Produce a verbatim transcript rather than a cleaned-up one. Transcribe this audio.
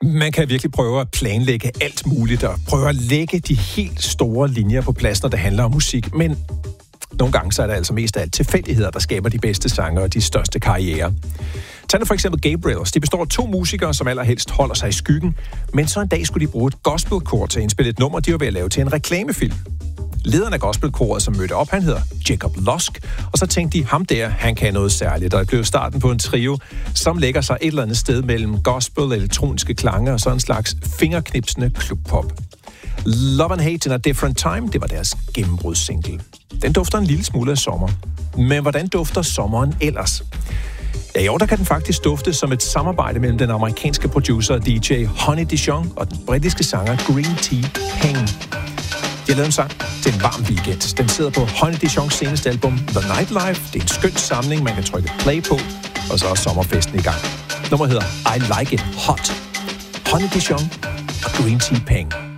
Man kan virkelig prøve at planlægge alt muligt og prøve at lægge de helt store linjer på plads, når det handler om musik. Men nogle gange så er det altså mest af alt tilfældigheder, der skaber de bedste sanger og de største karrierer. Tag nu for eksempel Gabriels. De består af to musikere, som allerhelst holder sig i skyggen, men så en dag skulle de bruge et gospelkor til at indspille et nummer, de var ved at lave til en reklamefilm. Lederen af gospelkoret, som mødte op, han hedder Jacob Lusk, og så tænkte de, ham der, han kan noget særligt, og det blev starten på en trio, som lægger sig et eller andet sted mellem gospel, elektroniske klange og sådan en slags fingerknipsende klubpop. Love and Hate in a Different Time, det var deres gennembrudssingle. Den dufter en lille smule af sommer. Men hvordan dufter sommeren ellers? Ja, i år der kan den faktisk dufte som et samarbejde mellem den amerikanske producer og D J Honey Dijon og den britiske sanger Green Tea Peng. De har lavet en sang til en varm weekend. Den sidder på Honey Dijons seneste album The Nightlife. Det er en skøn samling, man kan trykke play på, og så er sommerfesten i gang. Nummeret hedder I Like It Hot. Honey Dijon og Green Tea Peng.